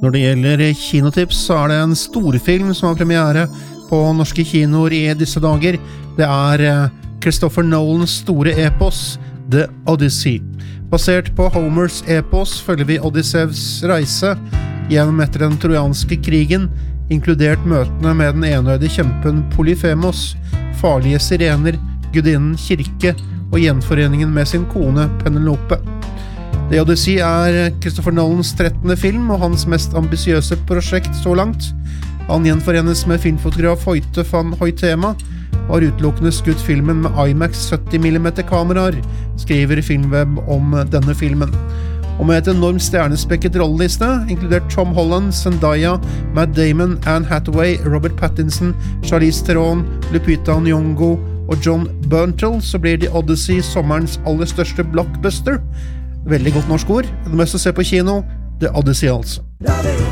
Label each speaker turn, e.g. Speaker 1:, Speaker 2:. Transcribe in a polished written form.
Speaker 1: Når det gjelder kinotips, så det en storfilm som har premiere på norske kinoer I disse dager. Det Christopher Nolans store epos, The Odyssey. Basert på Homers epos følger vi Odysseus reise gjennom etter den trojanske krigen, inkludert møtene med den enøyde kjempen Polyphemos, farlige sirener, gudinnen Kirke og gjenforeningen med sin kone Penelope. The Odyssey Christopher Nolans 13. film og hans mest ambisiøse prosjekt så langt. Han gjenforenes med filmfotograf Hoyte van Hoytema og har utelukkende skutt filmen med IMAX 70mm kameraer, skriver Filmweb om denne filmen. Og med et enormt stjernespekket rolleliste, inkludert Tom Holland, Zendaya, Matt Damon, Anne Hathaway, Robert Pattinson, Charlize Theron, Lupita Nyong'o og John Bernthal, så blir The Odyssey sommerens aller største blockbuster. Veldig godt norsk ord. Det meste å se på kino, The Odyssey altså.